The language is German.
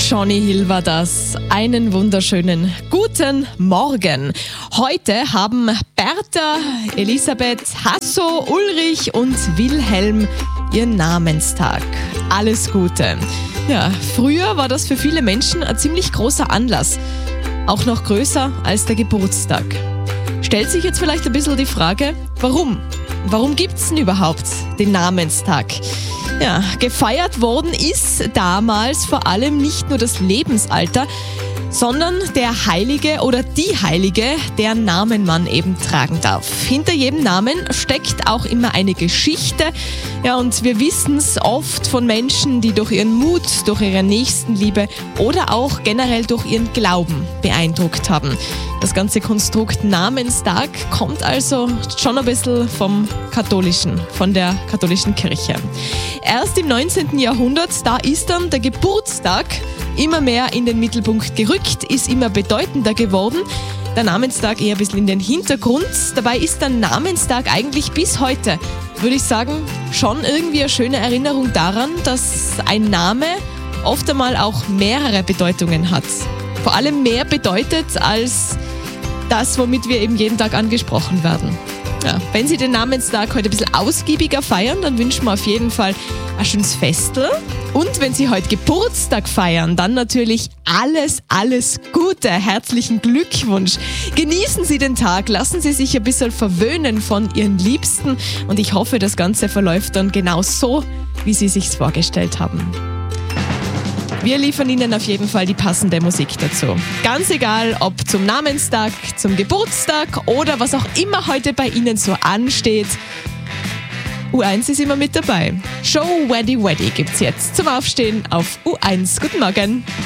Johnny Hill war das. Einen wunderschönen guten Morgen. Heute haben Bertha, Elisabeth, Hasso, Ulrich und Wilhelm ihren Namenstag. Alles Gute. Ja, früher war das für viele Menschen ein ziemlich großer Anlass. Auch noch größer als der Geburtstag. Stellt sich jetzt vielleicht ein bisschen die Frage, warum? Warum gibt's denn überhaupt den Namenstag? Ja, gefeiert worden ist damals vor allem nicht nur das Lebensalter, sondern der Heilige oder die Heilige, deren Namen man eben tragen darf. Hinter jedem Namen steckt auch immer eine Geschichte. Ja, und wir wissen es oft von Menschen, die durch ihren Mut, durch ihre Nächstenliebe oder auch generell durch ihren Glauben beeindruckt haben. Das ganze Konstrukt Namenstag kommt also schon ein bisschen vom Katholischen, von der katholischen Kirche. Erst im 19. Jahrhundert, da ist dann der Geburtstag immer mehr in den Mittelpunkt gerückt, ist immer bedeutender geworden. Der Namenstag eher ein bisschen in den Hintergrund. Dabei ist der Namenstag eigentlich bis heute, würde ich sagen, schon irgendwie eine schöne Erinnerung daran, dass ein Name oft einmal auch mehrere Bedeutungen hat. Vor allem mehr bedeutet als das, womit wir eben jeden Tag angesprochen werden. Ja, wenn Sie den Namenstag heute ein bisschen ausgiebiger feiern, dann wünschen wir auf jeden Fall ein schönes Festel. Und wenn Sie heute Geburtstag feiern, dann natürlich alles Gute. Herzlichen Glückwunsch. Genießen Sie den Tag, lassen Sie sich ein bisschen verwöhnen von Ihren Liebsten. Und ich hoffe, das Ganze verläuft dann genau so, wie Sie sich's vorgestellt haben. Wir liefern Ihnen auf jeden Fall die passende Musik dazu. Ganz egal, ob zum Namenstag, zum Geburtstag oder was auch immer heute bei Ihnen so ansteht. U1 ist immer mit dabei. Show Weddy Weddy gibt's jetzt zum Aufstehen auf U1. Guten Morgen.